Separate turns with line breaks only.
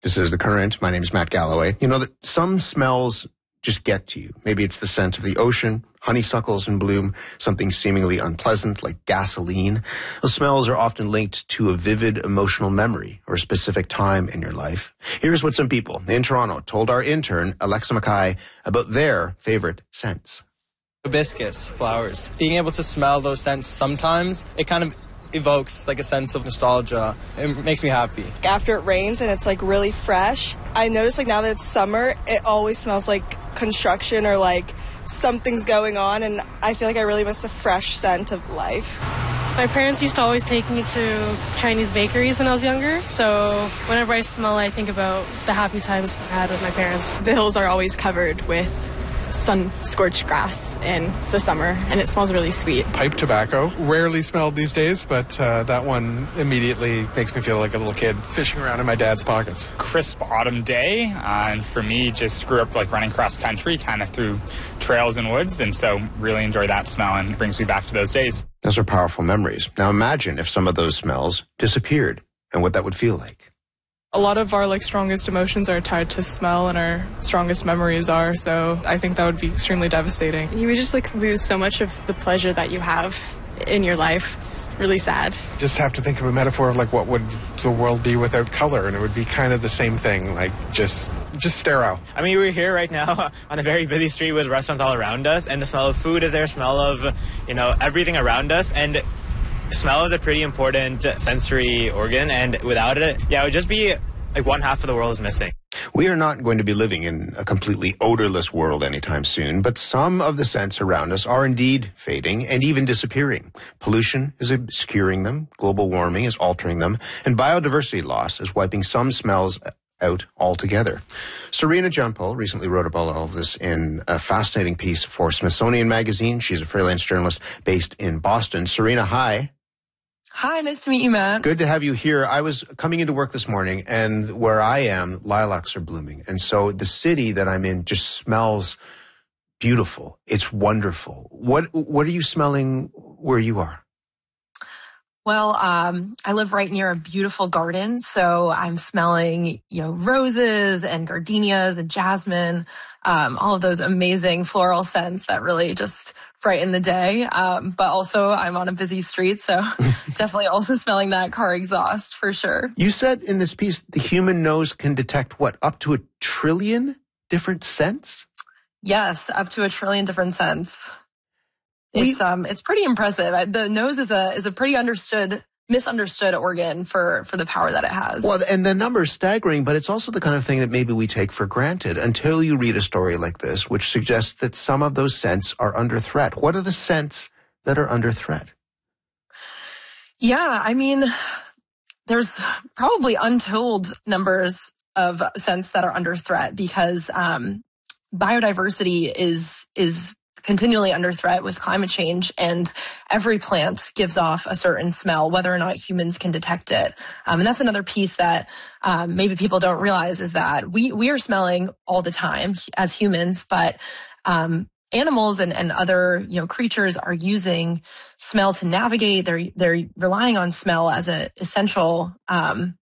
This is The Current. My name is Matt Galloway. You know that some smells just get to you. Maybe it's the scent of the ocean, honeysuckles in bloom, something seemingly unpleasant like gasoline. Those smells are often linked to a vivid emotional memory or a specific time in your life. Here's what some people in Toronto told our intern, Alexa Mackay, about their favorite scents.
Hibiscus, flowers. Being able to smell those scents sometimes, it kind of evokes like a sense of nostalgia. It makes me happy.
After it rains and it's like really fresh, I notice like now that it's summer, it always smells like construction or like something's going on, and I feel like I really miss the fresh scent of life.
My parents used to always take me to Chinese bakeries when I was younger, so whenever I smell, I think about the happy times I had with my parents.
The hills are always covered with sun-scorched grass in the summer, and it smells really sweet.
Pipe tobacco, rarely smelled these days, but that one immediately makes me feel like a little kid fishing around in my dad's pockets.
Crisp autumn day, and for me, just grew up like running cross country, kind of through trails and woods, and so really enjoy that smell, and it brings me back to those days.
Those are powerful memories. Now imagine if some of those smells disappeared and what that would feel like.
A lot of our strongest emotions are tied to smell, and our strongest memories are, so I think that would be extremely devastating. You would just lose so much of the pleasure that you have in your life. It's really sad.
Just have to think of a metaphor of what would the world be without color, and it would be kind of the same thing, just sterile.
I mean, we're here right now on a very busy street with restaurants all around us, and the smell of food is there, smell of, everything around us, and smell is a pretty important sensory organ, and without it, it would just be like one half of the world is missing.
We are not going to be living in a completely odorless world anytime soon, but some of the scents around us are indeed fading and even disappearing. Pollution is obscuring them, global warming is altering them, and biodiversity loss is wiping some smells out altogether. Serena Jampol recently wrote about all of this in a fascinating piece for Smithsonian Magazine. She's a freelance journalist based in Boston. Serena, hi.
Hi, nice to meet you, Matt.
Good to have you here. I was coming into work this morning, and where I am, lilacs are blooming. And so the city that I'm in just smells beautiful. It's wonderful. What are you smelling where you are?
Well, I live right near a beautiful garden, so I'm smelling, roses and gardenias and jasmine, all of those amazing floral scents that really just brighten the day. But also I'm on a busy street, so definitely also smelling that car exhaust for sure.
You said in this piece, the human nose can detect up to 1 trillion different scents?
Yes, up to 1 trillion different scents. It's pretty impressive. The nose is a pretty misunderstood organ for the power that it has.
Well, and the number is staggering, but it's also the kind of thing that maybe we take for granted until you read a story like this, which suggests that some of those scents are under threat. What are the scents that are under threat?
Yeah, I mean, there's probably untold numbers of scents that are under threat because biodiversity is continually under threat with climate change, and every plant gives off a certain smell, whether or not humans can detect it. And that's another piece that maybe people don't realize is that we are smelling all the time as humans, but animals and other creatures are using smell to navigate. They're relying on smell as an essential